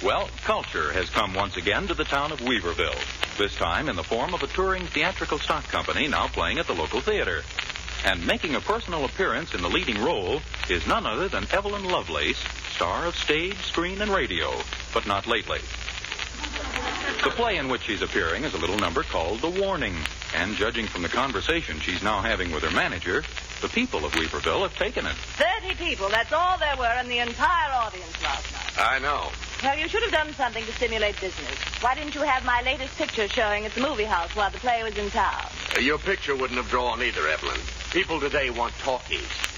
Well, culture has come once again to the town of Weaverville, this time in the form of a touring theatrical stock company now playing at the local theater. And making a personal appearance in the leading role is none other than Evelyn Lovelace, star of stage, screen, and radio, but not lately. The play in which she's appearing is a little number called The Warning, and judging from the conversation she's now having with her manager, the people of Weaverville have taken it. 30 people, that's all there were in the entire audience last night. I know. Well, you should have done something to stimulate business. Why didn't you have my latest picture showing at the movie house while the play was in town? Your picture wouldn't have drawn either, Evelyn. People today want talkies.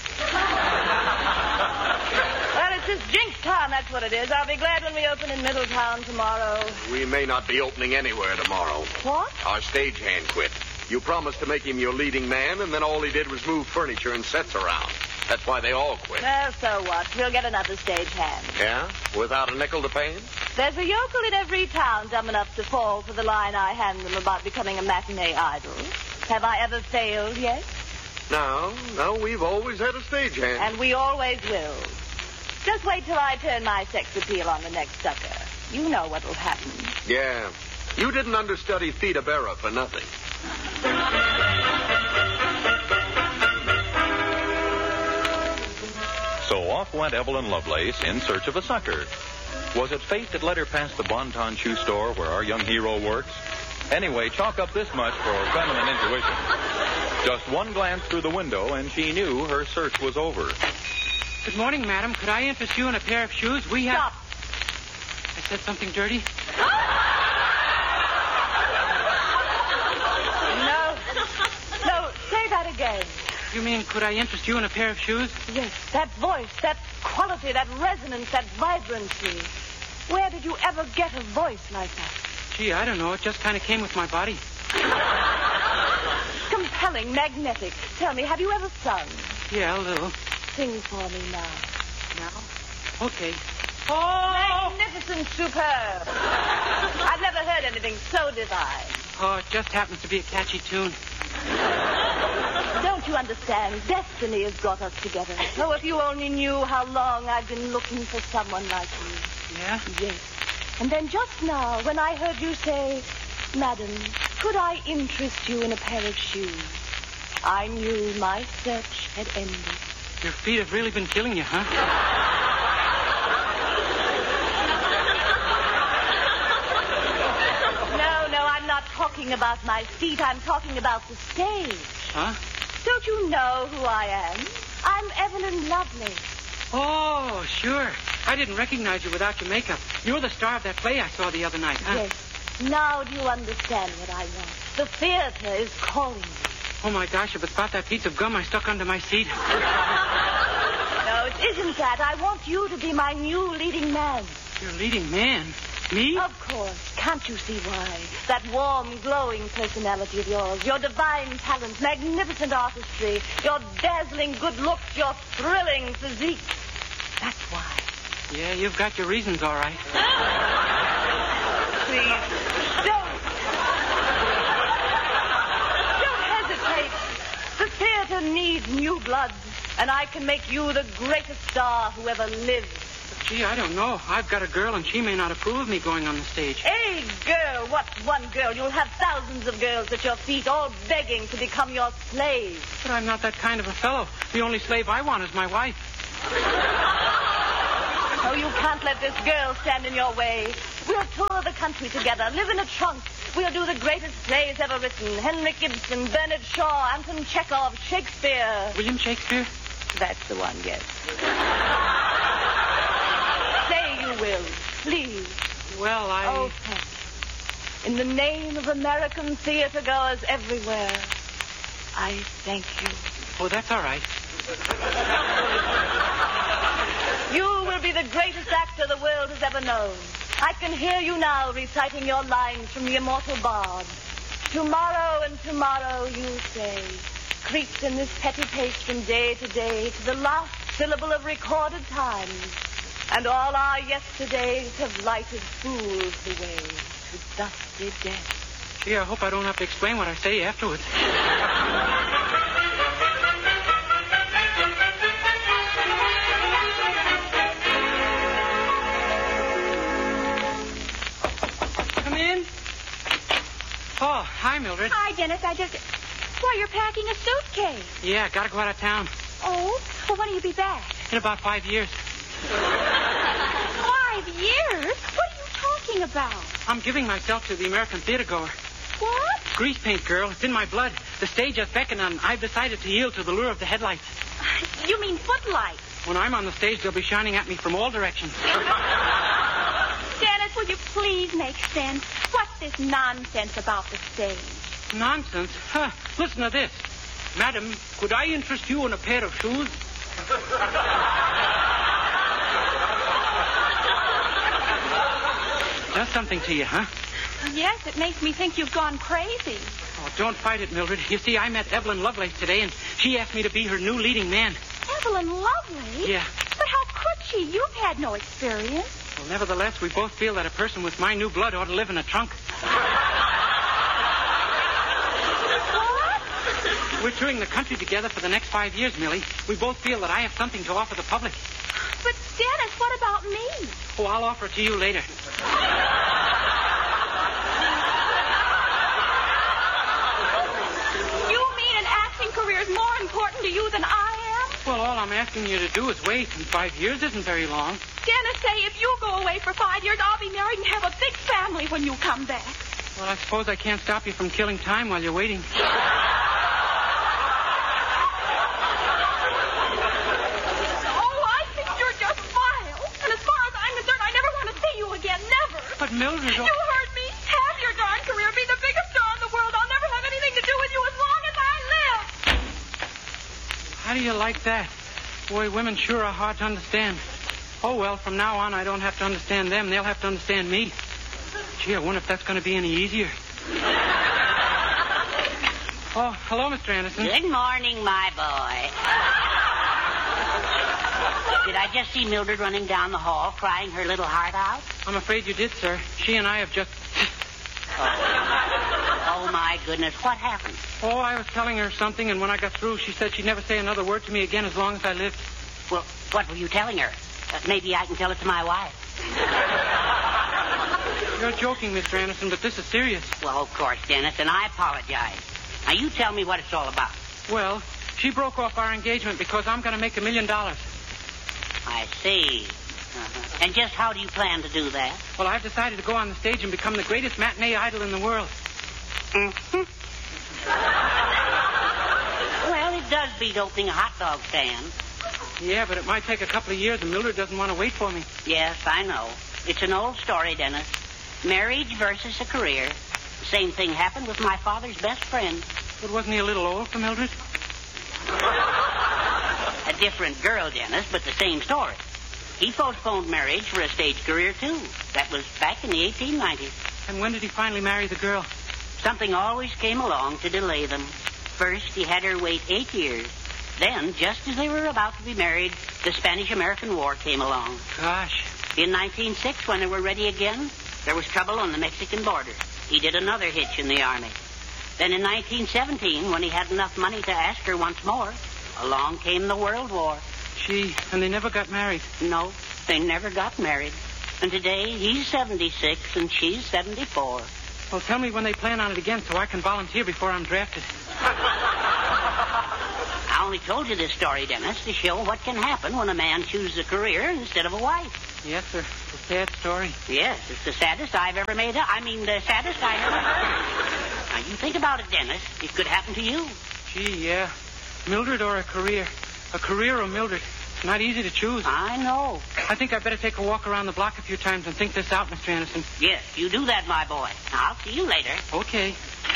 Well, it's just Jinx Town, that's what it is. I'll be glad when we open in Middletown tomorrow. We may not be opening anywhere tomorrow. What? Our stagehand quit. You promised to make him your leading man, and then all he did was move furniture and sets around. That's why they all quit. Well, so what? We'll get another stagehand. Yeah? Without a nickel to pay him? There's a yokel in every town dumb enough to fall for the line I hand them about becoming a matinee idol. Have I ever failed yet? No, we've always had a stagehand. And we always will. Just wait till I turn my sex appeal on the next sucker. You know what'll happen. Yeah. You didn't understudy Theda Bara for nothing. So off went Evelyn Lovelace in search of a sucker. Was it fate that led her past the Bon-Ton shoe store where our young hero works? Anyway, chalk up this much for feminine intuition. Just one glance through the window, and she knew her search was over. Good morning, madam. Could I interest you in a pair of shoes? We have... Stop. I said something dirty? No, say that again. You mean, could I interest you in a pair of shoes? Yes, that voice, that quality, that resonance, that vibrancy. Where did you ever get a voice like that? Gee, I don't know. It just kind of came with my body. Compelling, magnetic. Tell me, have you ever sung? Yeah, a little. Sing for me now. Now? Okay. Oh! Magnificent, superb. I've never heard anything so divine. Oh, it just happens to be a catchy tune. Don't you understand? Destiny has brought us together. Oh, if you only knew how long I've been looking for someone like you. Yeah? Yes. And then just now, when I heard you say, Madam, could I interest you in a pair of shoes? I knew my search had ended. Your feet have really been killing you, huh? No, I'm not talking about my feet. I'm talking about the stage. Huh? Don't you know who I am? I'm Evelyn Lovelace. Oh, sure. I didn't recognize you without your makeup. You're the star of that play I saw the other night, huh? Yes. Now do you understand what I want? The theater is calling me. Oh, my gosh, if it's about that piece of gum I stuck under my seat. No, it isn't that. I want you to be my new leading man. Your leading man? Me? Of course. Can't you see why? That warm, glowing personality of yours, your divine talent, magnificent artistry, your dazzling good looks, your thrilling physique. That's why. Yeah, you've got your reasons, all right. Please, don't hesitate. The theater needs new blood, and I can make you the greatest star who ever lived. Gee, I don't know. I've got a girl, and she may not approve of me going on the stage. A girl? What one girl? You'll have thousands of girls at your feet, all begging to become your slave. But I'm not that kind of a fellow. The only slave I want is my wife. Oh, you can't let this girl stand in your way. We'll tour the country together, live in a trunk. We'll do the greatest plays ever written. Henrik Ibsen, Bernard Shaw, Anton Chekhov, Shakespeare. William Shakespeare? That's the one, yes. Say you will, please. Well, Oh, thanks. In the name of American theater goers everywhere, I thank you. Oh, that's all right. You will be the greatest actor the world has ever known. I can hear you now reciting your lines from the immortal bard. Tomorrow and tomorrow, you say, creeps in this petty pace from day to day to the last syllable of recorded time. And all our yesterdays have lighted fools the way to dusty death. Gee, I hope I don't have to explain what I say afterwards. hi, Mildred. Hi, Dennis. Why, you're packing a suitcase. Yeah, gotta go out of town. Oh? Well, when will you be back? In about 5 years. 5 years? What are you talking about? I'm giving myself to the American theater goer. What? Grease paint, girl. It's in my blood. The stage has beckoned, and I've decided to yield to the lure of the headlights. You mean footlights? When I'm on the stage, they'll be shining at me from all directions. Dennis, will you please make sense? What's this nonsense about the stage? Nonsense? Huh. Listen to this. Madam, could I interest you in a pair of shoes? Does something to you, huh? Yes, it makes me think you've gone crazy. Oh, don't fight it, Mildred. You see, I met Evelyn Lovelace today, and she asked me to be her new leading man. Evelyn Lovelace? Yeah. But how could she? You've had no experience. Well, nevertheless, we both feel that a person with my new blood ought to live in a trunk. What? We're touring the country together for the next 5 years, Millie. We both feel that I have something to offer the public. But, Dennis, what about me? Oh, I'll offer it to you later. You mean an acting career is more important to you than I am? Well, all I'm asking you to do is wait, and 5 years isn't very long. Dennis, say if you go away for 5 years, I'll be married and have a big family when you come back. Well, I suppose I can't stop you from killing time while you're waiting. But Mildred... You heard me. Have your darn career. Be the biggest star in the world. I'll never have anything to do with you as long as I live. How do you like that? Boy, women sure are hard to understand. Oh, well, from now on, I don't have to understand them. They'll have to understand me. Gee, I wonder if that's going to be any easier. Oh, hello, Mr. Anderson. Good morning, my boy. Did I just see Mildred running down the hall crying her little heart out? I'm afraid you did, sir. She and I have just... Oh, my goodness. What happened? Oh, I was telling her something, and when I got through, she said she'd never say another word to me again as long as I lived. Well, what were you telling her? Maybe I can tell it to my wife. You're joking, Mr. Anderson, but this is serious. Well, of course, Dennis, and I apologize. Now, you tell me what it's all about. Well, she broke off our engagement because I'm going to make $1 million. I see. Uh-huh. And just how do you plan to do that? Well, I've decided to go on the stage and become the greatest matinee idol in the world. Mm-hmm. Well, it does beat opening a hot dog stand. Yeah, but it might take a couple of years, and Mildred doesn't want to wait for me. Yes, I know. It's an old story, Dennis. Marriage versus a career. The same thing happened with my father's best friend. But wasn't he a little old for Mildred? A different girl, Dennis, but the same story. He postponed marriage for a stage career, too. That was back in the 1890s. And when did he finally marry the girl? Something always came along to delay them. First, he had her wait 8 years. Then, just as they were about to be married, the Spanish-American War came along. Gosh. In 1906, when they were ready again, there was trouble on the Mexican border. He did another hitch in the Army. Then in 1917, when he had enough money to ask her once more, along came the World War. Gee, and they never got married. No, they never got married. And today, he's 76 and she's 74. Well, tell me when they plan on it again so I can volunteer before I'm drafted. I only told you this story, Dennis, to show what can happen when a man chooses a career instead of a wife. Yes, sir. It's a sad story. Yes, it's the saddest I've ever made up. I mean, the saddest I ever heard. Now, you think about it, Dennis. It could happen to you. Gee, yeah. Mildred or a career? A career or Mildred? It's not easy to choose. I know. I think I'd better take a walk around the block a few times and think this out, Mr. Anderson. Yes, you do that, my boy. I'll see you later. Okay.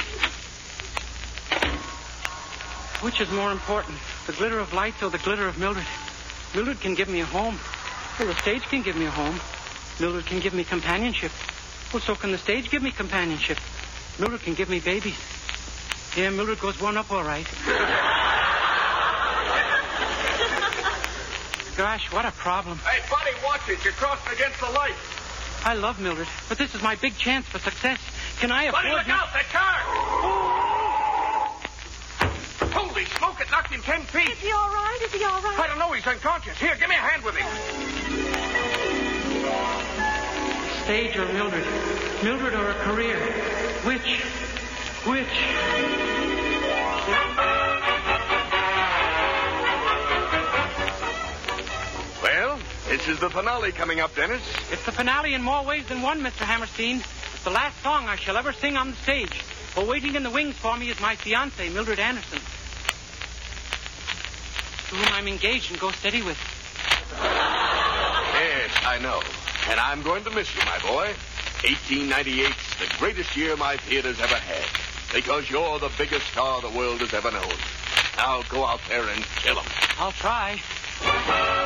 Which is more important, the glitter of lights or the glitter of Mildred? Mildred can give me a home. Well, the stage can give me a home. Mildred can give me companionship. Well, so can the stage give me companionship. Mildred can give me babies. Yeah, Mildred goes one up all right. Gosh, what a problem. Hey, buddy, watch it. You're crossing against the light. I love Mildred, but this is my big chance for success. Can I afford... Buddy, look out! That car! Holy smoke, it knocked him 10 feet. Is he all right? Is he all right? I don't know. He's unconscious. Here, give me a hand with him. Stage or Mildred? Mildred or a career? Which? Which? Well, this is the finale coming up, Dennis. It's the finale in more ways than one, Mr. Hammerstein. It's the last song I shall ever sing on the stage. For waiting in the wings for me is my fiancée, Mildred Anderson, to whom I'm engaged and go steady with. Yes, I know. And I'm going to miss you, my boy. 1898's the greatest year my theater's ever had. Because you're the biggest star the world has ever known. Now go out there and kill 'em. I'll try.